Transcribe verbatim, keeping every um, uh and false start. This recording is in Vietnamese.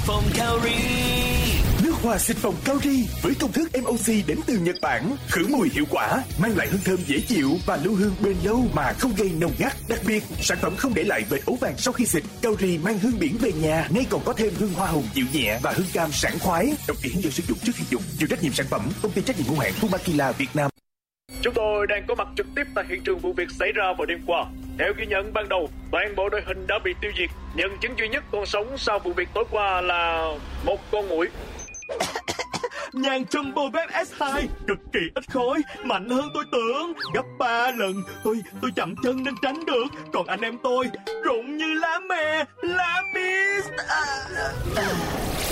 phòng Kaori. Nước hoa xịt phòng Kaori với công thức em o xê đến từ Nhật Bản, khử mùi hiệu quả, mang lại hương thơm dễ chịu và lưu hương bền lâu mà không gây nồng gắt. Đặc biệt, sản phẩm không để lại vệt ấu vàng sau khi xịt. Kaori mang hương biển về nhà, nay còn có thêm hương hoa hồng dịu nhẹ và hương cam sảng khoái. Đọc kỹ hướng dẫn sử dụng trước khi dùng. Chịu trách nhiệm sản phẩm, công ty trách nhiệm hữu hạn Fumakila Việt Nam. Chúng tôi đang có mặt trực tiếp tại hiện trường vụ việc xảy ra vào đêm qua. Theo ghi nhận ban đầu, toàn bộ đội hình đã bị tiêu diệt. Nhân chứng duy nhất còn sống sau vụ việc tối qua là một con muỗi. Nhàn Jumbo Vet ét hai cực kỳ ít khói, mạnh hơn tôi tưởng gấp ba lần. Tôi tôi chậm chân nên tránh được. Còn anh em tôi rụng như lá mè, lá mist. À, à.